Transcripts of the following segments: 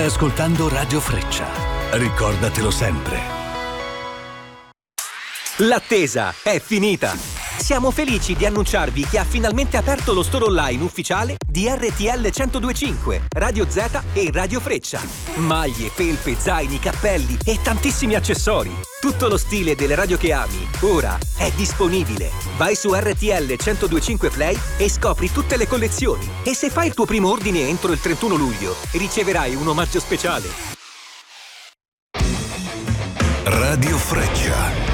Stai ascoltando Radio Freccia. Ricordatelo sempre. L'attesa è finita! Siamo felici di annunciarvi che ha finalmente aperto lo store online ufficiale di RTL 1025, Radio Z e Radio Freccia. Maglie, felpe, zaini, cappelli e tantissimi accessori. Tutto lo stile delle radio che ami, ora è disponibile. Vai su RTL 1025 Play e scopri tutte le collezioni. E se fai il tuo primo ordine entro il 31 luglio, riceverai un omaggio speciale. Radio Freccia.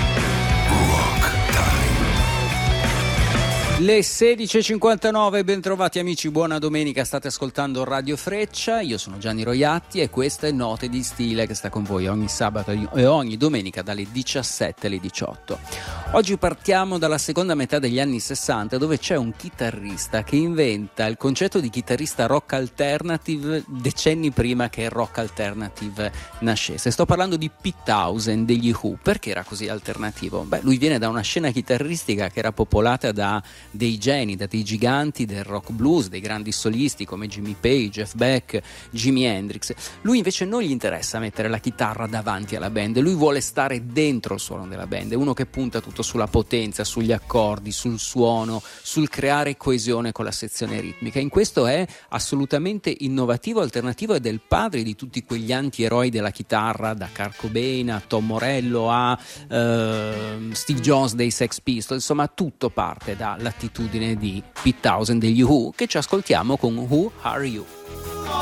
Le 16.59, bentrovati amici, buona domenica, state ascoltando Radio Freccia, io sono Gianni Roiatti e questa è Note di Stile che sta con voi ogni sabato e ogni domenica dalle 17 alle 18. Oggi partiamo dalla seconda metà degli anni 60, dove c'è un chitarrista che inventa il concetto di chitarrista rock alternative decenni prima che il rock alternative nascesse. Sto parlando di Pete Townshend degli Who. Perché era così alternativo? Beh, lui viene da una scena chitarristica che era popolata da dei geni, da dei giganti del rock blues, dei grandi solisti come Jimmy Page, Jeff Beck, Jimi Hendrix. Lui invece non gli interessa mettere la chitarra davanti alla band, lui vuole stare dentro il suono della band, è uno che punta tutto sulla potenza, sugli accordi, sul suono, sul creare coesione con la sezione ritmica. In questo è assolutamente innovativo, alternativo ed è il padre di tutti quegli antieroi della chitarra, da Kurt Cobain a Tom Morello a Steve Jones dei Sex Pistols. Insomma, tutto parte dall'attitudine di Pete Townshend degli Who, che ci ascoltiamo con Who Are You?